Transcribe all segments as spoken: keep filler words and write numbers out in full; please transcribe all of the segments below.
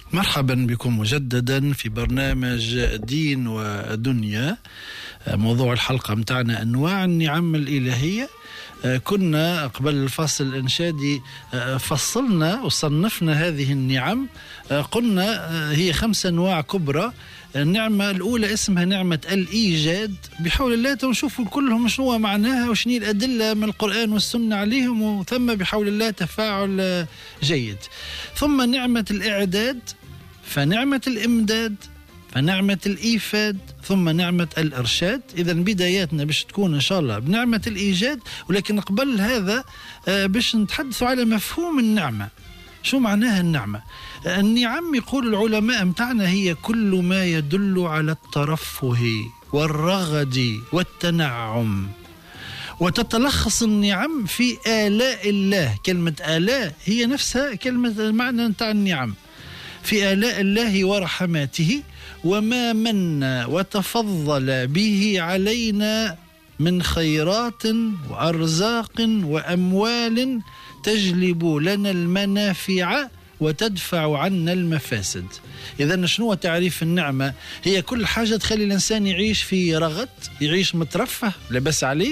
مرحبا بكم مجددا في برنامج دين ودنيا. موضوع الحلقة متاعنا أنواع النعم الإلهية. كنا قبل الفاصل الإنشادي فصلنا وصنفنا هذه النعم، قلنا هي خمس أنواع كبرى. النعمة الأولى اسمها نعمة الإيجاد، بحول الله تنشوفوا كلهم شنو معناها وشني الأدلة من القرآن والسنة عليهم، وثم بحول الله تفاعل جيد. ثم نعمة الإعداد، فنعمة الإمداد، فنعمة الإيفاد، ثم نعمة الإرشاد. إذا بداياتنا باش تكون إن شاء الله بنعمة الإيجاد، ولكن قبل هذا باش نتحدثوا على مفهوم النعمة. شو معناها النعمة؟ النعم يقول العلماء متاعنا هي كل ما يدل على الترفه والرغد والتنعم، وتتلخص النعم في آلاء الله. كلمة آلاء هي نفسها كلمة المعنى متاع النعم، في آلاء الله ورحماته وما من وتفضل به علينا من خيرات وأرزاق وأموال تجلب لنا المنافع وتدفع عنا المفاسد. إذا شنو تعريف النعمة؟ هي كل حاجة تخلي الإنسان يعيش في رغد، يعيش مترفه لا بأس عليه،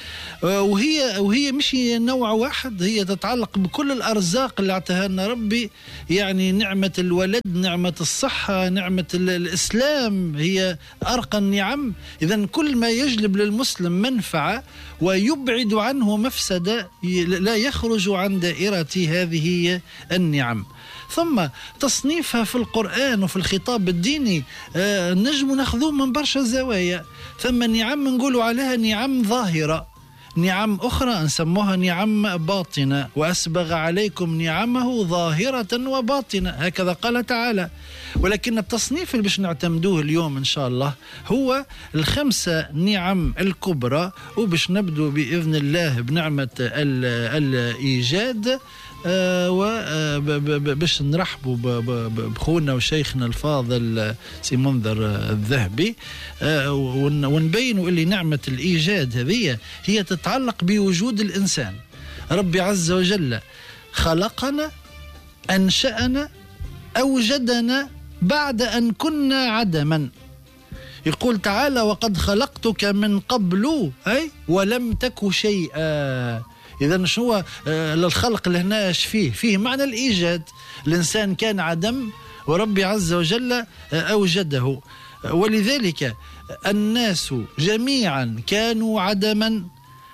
وهي وهي مش نوع واحد، هي تتعلق بكل الأرزاق اللي اعطاها لنا ربي. يعني نعمة الولد، نعمة الصحة، نعمة الإسلام هي أرقى النعم. إذن كل ما يجلب للمسلم منفعة ويبعد عنه مفسدة لا يخرج عن دائرة هذه النعم. ثم تصنيفها في القرآن وفي الخطاب الديني آه نجم ناخذوه من برشا زوايا. ثم نعم نقولوا عليها نعم ظاهرة، نعم أخرى نسموها نعم باطنة، وأسبغ عليكم نعمه ظاهرة وباطنة، هكذا قال تعالى. ولكن التصنيف اللي باش نعتمدوه اليوم إن شاء الله هو الخمسة نعم الكبرى، وباش نبدو بإذن الله بنعمة الإيجاد. آه وباش نرحبوا بخونا وشيخنا الفاضل سي منذر الذهبي، آه ونبينوا اللي نعمة الإيجاد هذه هي تتعلق بوجود الإنسان. ربي عز وجل خلقنا، أنشأنا، أوجدنا بعد أن كنا عدما. يقول تعالى وقد خلقتك من قبل أي ولم تك شيئا. إذا شو الخلق اللي هنا فيه فيه معنى الإيجاد. الإنسان كان عدم وربي عز وجل أوجده، ولذلك الناس جميعا كانوا عدما،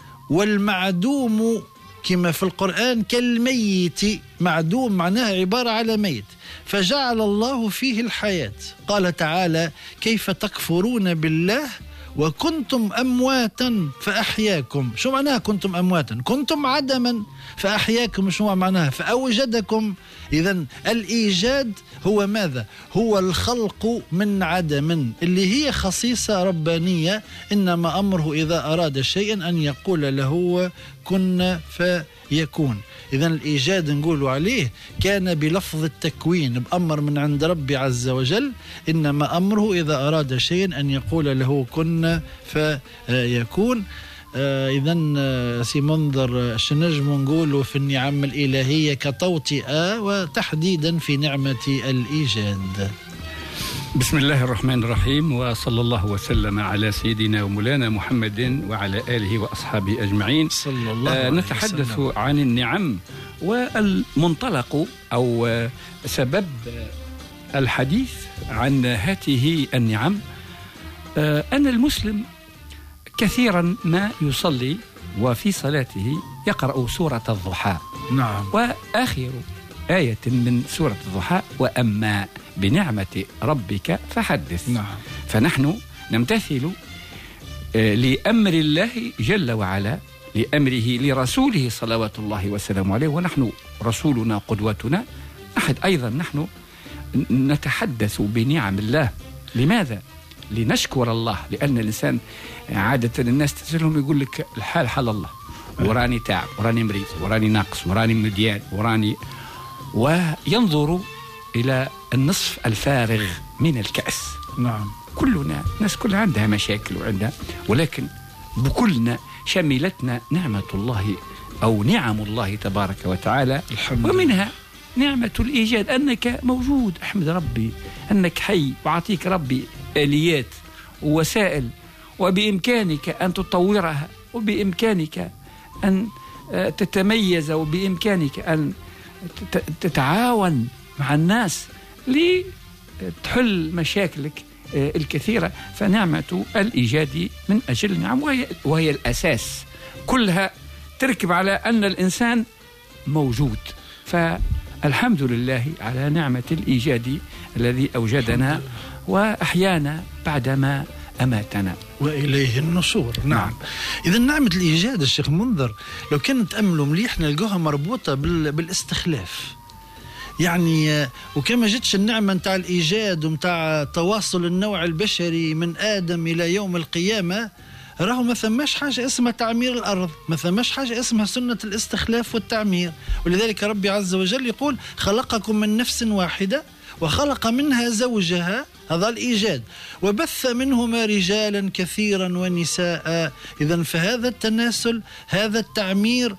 والمعدوم كما في القرآن كالميت. معدوم معناها عبارة على ميت، فجعل الله فيه الحياة. قال تعالى كيف تكفرون بالله وكنتم أمواتا فأحياكم. شو معناها كنتم أمواتا؟ كنتم عدما فأحياكم. شو معناها؟ فأوجدكم. إذن الإيجاد هو ماذا؟ هو الخلق من عدم، اللي هي خصيصة ربانية. إنما أمره إذا أراد شيئا أن يقول له كن فيكون. إذن الإيجاد نقول عليه كان بلفظ التكوين، بأمر من عند ربي عز وجل. إنما أمره إذا أراد شيئا أن يقول له كن فيكون. آه إذن آه سي منذر شنجم نقول في النعم الإلهية كتوطئة، وتحديدا في نعمة الإيجاد. بسم الله الرحمن الرحيم، وصلى الله وسلم على سيدنا ومولانا محمد وعلى آله وأصحابه أجمعين. صلى الله آه عليه نتحدث وسلم عن النعم، والمنطلق أو آه سبب الحديث عن هذه النعم آه أن المسلم كثيرا ما يصلي وفي صلاته يقرأ سورة الضحى. نعم. وآخر آية من سورة الضحى وأما بنعمة ربك فحدث. نعم. فنحن نمتثل لأمر الله جل وعلا، لأمره لرسوله صلوات الله وسلامه عليه، ونحن رسولنا قدوتنا. أحد أيضا نحن نتحدث بنعم الله. لماذا؟ لنشكر الله، لأن الإنسان عادة الناس تسألهم يقول لك الحال حال الله، وراني تعب، وراني مريض، وراني ناقص، وراني مديان، وراني، وينظر إلى النصف الفارغ من الكأس. نعم. كلنا الناس كلها عندها مشاكل وعندها، ولكن بكلنا شملتنا نعمة الله أو نعم الله تبارك وتعالى. ومنها نعمة الإيجاد، أنك موجود، أحمد ربي أنك حي، وعطيك ربي آليات ووسائل، وبإمكانك أن تطورها، وبإمكانك أن تتميز، وبإمكانك أن تتعاون مع الناس لتحل مشاكلك الكثيرة. فنعمة الإيجاد من أجل النعم، وهي, وهي الأساس، كلها تركب على أن الإنسان موجود. فالحمد لله على نعمة الإيجاد الذي أوجدنا وأحيانا بعدما أماتنا وإليه النشور. نعم, نعم. إذا نعمة الإيجاد الشيخ منذر لو كانت تأملوا مليح نلقوها مربوطة بالاستخلاف، يعني وكما جتش النعمة متاع الإيجاد ومتاع تواصل النوع البشري من آدم إلى يوم القيامة، راهو ما ثماش حاجة اسمها تعمير الأرض، ما ثماش حاجة اسمها سنة الاستخلاف والتعمير. ولذلك ربي عز وجل يقول خلقكم من نفس واحدة وخلق منها زوجها، هذا الإيجاد، وبث منهما رجالا كثيرا ونساء. إذن فهذا التناسل، هذا التعمير،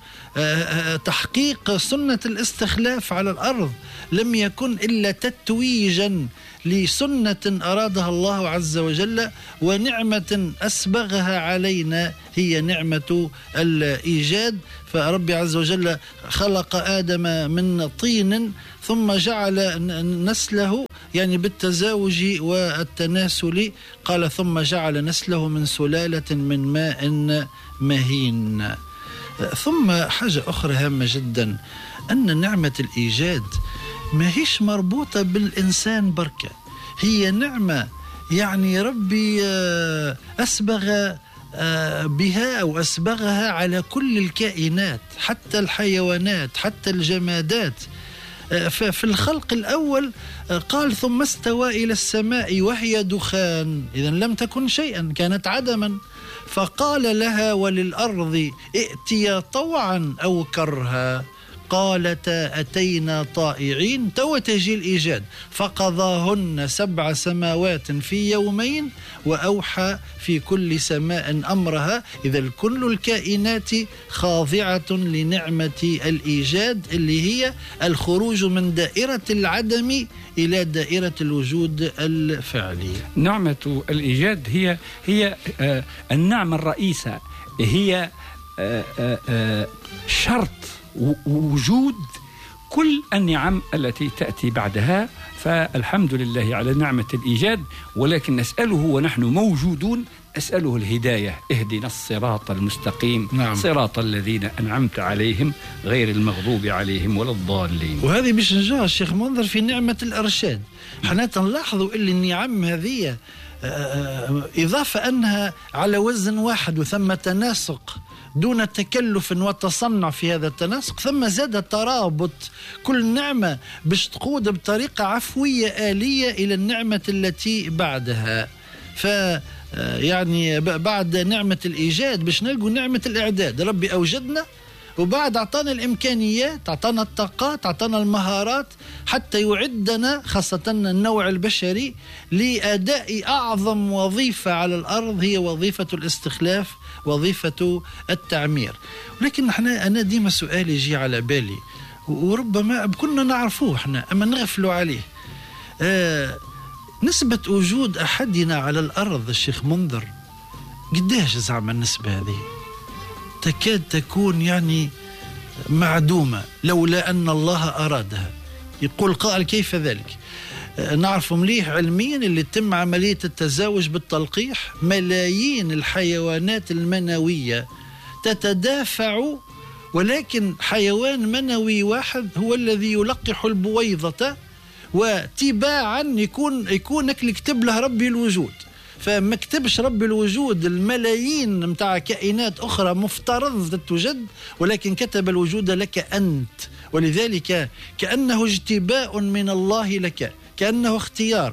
تحقيق سنة الاستخلاف على الأرض لم يكن إلا تتويجا لسنة أرادها الله عز وجل، ونعمة أسبغها علينا هي نعمة الإيجاد. فربي عز وجل خلق آدم من طين ثم جعل نسله، يعني بالتزاوج والتناسل، قال ثم جعل نسله من سلالة من ماء مهين. ثم حاجة أخرى هامة جدا، أن نعمة الإيجاد ما هيش مربوطة بالإنسان بركة، هي نعمة يعني ربي أسبغ بها أو أسبغها على كل الكائنات، حتى الحيوانات، حتى الجمادات. في الخلق الأول قال ثم استوى إلى السماء وهي دخان، إذن لم تكن شيئا، كانت عدما، فقال لها وللأرض ائتيا طوعا أو كرها قالتا أتينا طائعين. تو تجي الإيجاد، فقضاهن سبع سماوات في يومين وأوحى في كل سماء أمرها. إذا كل الكائنات خاضعة لنعمة الإيجاد اللي هي الخروج من دائرة العدم إلى دائرة الوجود الفعلي. نعمة الإيجاد هي هي آه النعمة الرئيسة، هي آه آه شرط وجود كل النعم التي تأتي بعدها. فالحمد لله على نعمة الإيجاد، ولكن نسأله ونحن موجودون، أسأله الهداية، اهدنا الصراط المستقيم. نعم. صراط الذين أنعمت عليهم غير المغضوب عليهم ولا الضالين. وهذه باش نجاها الشيخ منذر في نعمة الإرشاد. حنا تنلاحظوا اللي النعم هذه إضافة أنها على وزن واحد وثم تناسق دون تكلف وتصنع في هذا التناسق، ثم زاد ترابط كل نعمة باش تقود بطريقة عفوية آلية إلى النعمة التي بعدها. ف يعني بعد نعمة الإيجاد باش نلقوا نعمة الإعداد، ربي أوجدنا وبعد أعطانا الإمكانيات، أعطانا الطاقات، أعطانا المهارات حتى يعدنا خاصة النوع البشري لأداء أعظم وظيفة على الأرض، هي وظيفة الاستخلاف، وظيفة التعمير. ولكن احنا أنا ديما سؤال يجي على بالي وربما كنا نعرفوه احنا أما نغفلوا عليه. آه نسبة وجود أحدنا على الأرض الشيخ منذر قداش زعما النسبة هذه؟ تكاد تكون يعني معدومة لولا أن الله أرادها. يقول قائل كيف ذلك؟ نعرف مليح علميا اللي تم عملية التزاوج بالتلقيح، ملايين الحيوانات المنوية تتدافع، ولكن حيوان منوي واحد هو الذي يلقح البويضة، وتباعا يكون يكونك اللي كتب له ربي الوجود. فما كتبش رب الوجود الملايين متاع كائنات أخرى مفترض توجد، ولكن كتب الوجود لك أنت، ولذلك كأنه اجتباء من الله لك، كأنه اختيار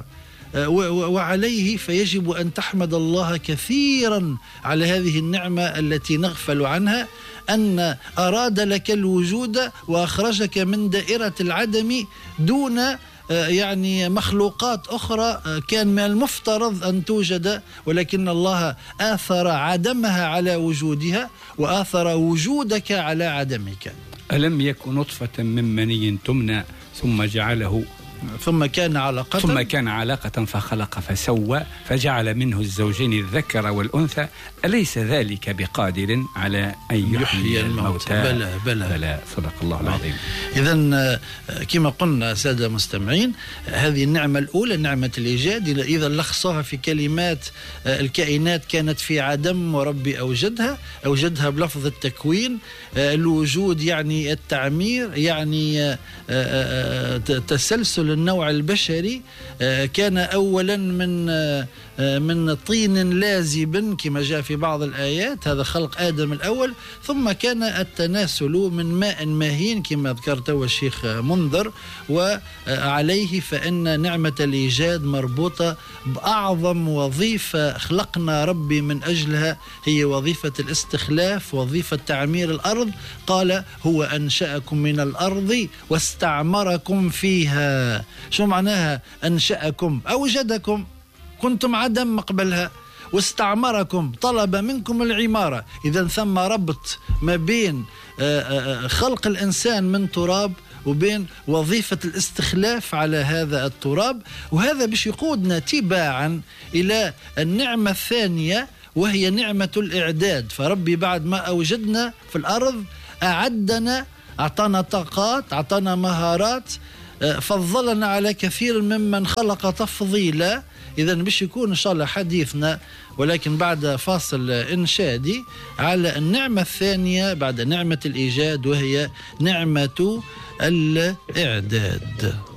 وعليه. فيجب أن تحمد الله كثيرا على هذه النعمة التي نغفل عنها، أن أراد لك الوجود وأخرجك من دائرة العدم دون يعني مخلوقات أخرى كان من المفترض أن توجد، ولكن الله آثر عدمها على وجودها وآثر وجودك على عدمك. ألم يكن نطفة من مني تمنى ثم جعله ثم كان علقة ثم كان علقة فخلق فسوى فجعل منه الزوجين الذكر والأنثى أليس ذلك بقادر على أن يحيي الموتى؟ بلى بلى بلى صدق الله العظيم. إذن كما قلنا سادة مستمعين، هذه النعمة الأولى نعمة الإيجاد، إذا لخصها في كلمات الكائنات كانت في عدم وربي أوجدها، أوجدها بلفظ التكوين. الوجود يعني التعمير، يعني تسلسل النوع البشري. كان أولا من من طين لازب كما جاء في بعض الآيات، هذا خلق آدم الأول، ثم كان التناسل من ماء مهين كما ذكرت الشيخ منذر. وعليه فإن نعمة الإيجاد مربوطة بأعظم وظيفة خلقنا ربي من أجلها، هي وظيفة الاستخلاف، وظيفة تعمير الأرض. قال هو أنشأكم من الأرض واستعمركم فيها. شو معناها أنشأكم؟ أوجدكم، كنتم عدم قبلها، واستعمركم طلب منكم العمارة. إذا ثم ربط ما بين خلق الإنسان من تراب وبين وظيفة الاستخلاف على هذا التراب. وهذا باش يقودنا تباعا إلى النعمة الثانية وهي نعمة الإعداد. فربي بعد ما أوجدنا في الأرض أعدنا، أعطانا طاقات، أعطانا مهارات، فضلنا على كثير ممن خلق تفضيلا. إذا باش يكون إن شاء الله حديثنا، ولكن بعد فاصل إنشادي، على النعمة الثانية بعد نعمة الإيجاد وهي نعمة الإعداد.